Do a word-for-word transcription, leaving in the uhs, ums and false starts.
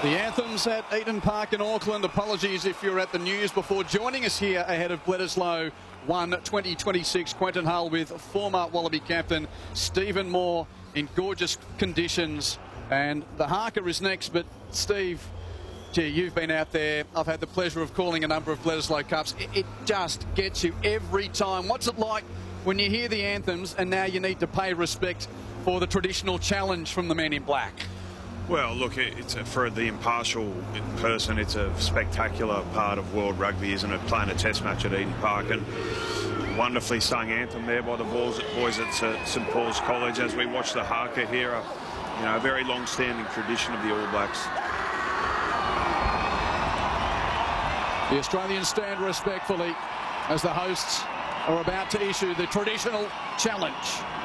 The anthems at Eden Park in Auckland. Apologies if you're at the news before joining us here ahead of Bledisloe one twenty twenty-six. Quentin Hull with former Wallaby captain Stephen Moore in gorgeous conditions. And the Haka is next, but Steve, gee, you've been out there. I've had the pleasure of calling a number of Bledisloe Cups. It, it just gets you every time. What's it like when you hear the anthems and now you need to pay respect for the traditional challenge from the men in black? Well, look, it's a, for the impartial person, it's a spectacular part of world rugby, isn't it? Playing a test match at Eden Park, and wonderfully sung anthem there by the boys at St Paul's College as we watch the Haka here. A, you know, a very long-standing tradition of the All Blacks. The Australians stand respectfully as the hosts are about to issue the traditional challenge.